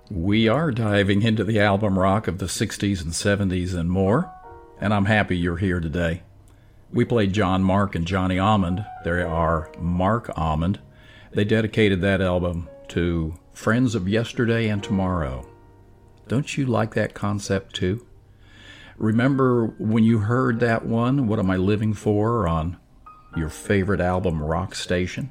We are diving into the album rock of the 60s and 70s and more, and I'm happy you're here today. We played John Mark and Johnny Almond. They are Mark Almond. They dedicated that album to friends of yesterday and tomorrow. Don't you like that concept too? Remember when you heard that one, What Am I Living For, on your favorite album rock station?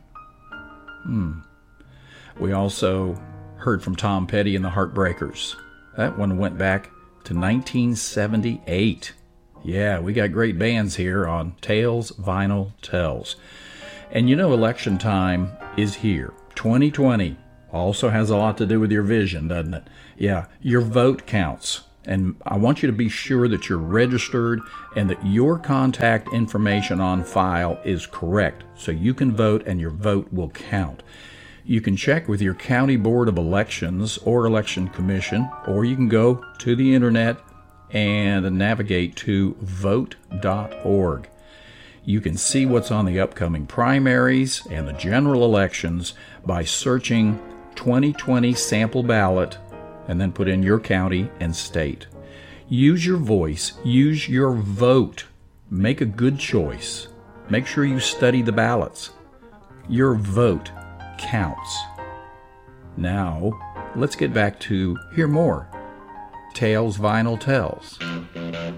We also heard from Tom Petty and the Heartbreakers. That one went back to 1978. Yeah, we got great bands here on Tales Vinyl Tells. And you know election time is here. 2020 also has a lot to do with your vision, doesn't it? Yeah, your vote counts. And I want you to be sure that you're registered and that your contact information on file is correct so you can vote and your vote will count. You can check with your County Board of Elections or Election Commission, or you can go to the internet and navigate to vote.org. You can see what's on the upcoming primaries and the general elections by searching 2020 sample ballot and then put in your county and state. Use your voice, use your vote. Make a good choice. Make sure you study the ballots. Your vote counts. Now, let's get back to hear more Tales Vinyl Tells.